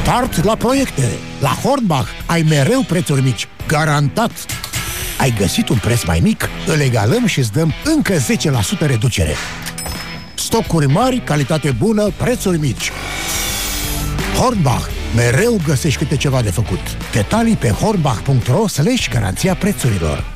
Start la proiecte! La Hornbach ai mereu prețuri mici, garantat! Ai găsit un preț mai mic? Îl egalăm și îți dăm încă 10% reducere. Stocuri mari, calitate bună, prețuri mici. Hornbach. Mereu găsești câte ceva de făcut. Detalii pe hornbach.ro/garanția prețurilor.